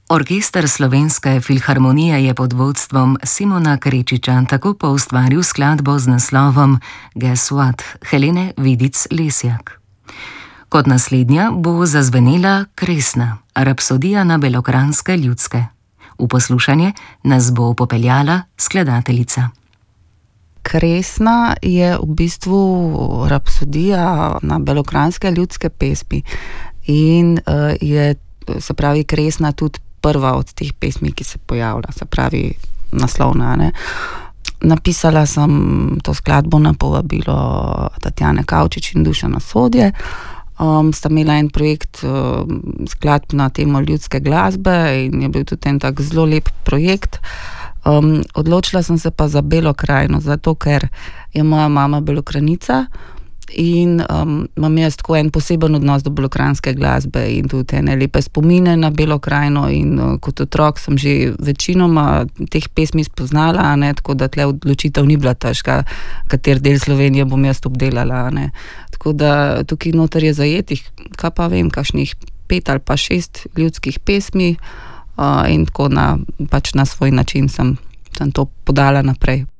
Orkester Slovenske filharmonije je pod vodstvom Simona Krečiča tako poustvaril skladbo z naslovom Guess What Helene Vidic-Lesjak. Kot naslednja bo zazvenela Kresna, rapsodija na belokranjske ljudske. V poslušanje nas bo popeljala skladateljica. Kresna je v bistvu rapsodija na belokranjske ljudske pesmi in je, se pravi, Kresna tudi prva od teh pesmi, ki se pojavlja, se pravi naslovna, ne. Napisala sem to skladbo na povabilo Tatjane Kavčič in Dušana Sodje. Sta imela en projekt skladb na temo ljudske glasbe in je bil tudi en tak zelo lep projekt. Odločila sem se pa za Belo krajino, zato ker je moja mama Belokranjica in imam jaz tako en poseben odnos do belokranjske glasbe in tudi ene lepe spomine na Belo krajino in kot otrok sem že večinoma teh pesmi spoznala, a ne, tako da tle odločitev ni bila težka, kateri del Slovenije bom jaz obdelala, a ne. Tako da tukaj noter je zajetih, kaj pa vem, kakšnih 5 ali pa 6 ljudskih pesmi in tako pač na svoj način sem to podala naprej.